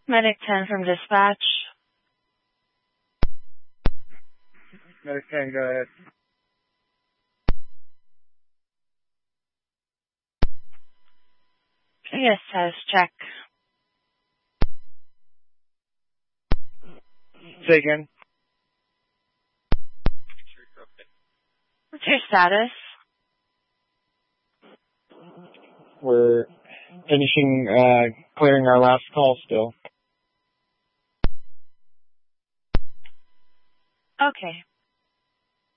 Medic 10 from dispatch. Medic 10, go ahead. Yes, status check. Say again. What's your status? We're finishing clearing our last call still. Okay.